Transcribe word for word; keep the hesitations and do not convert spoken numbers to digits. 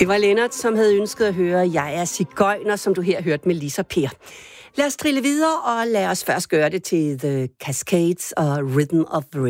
Det var Lennart, som havde ønsket at høre Jeg er sigøjner, som du her hørte med Lisa Per. Lad os trille videre, og lad os først gøre det til The Cascades og Rhythm of the Rain.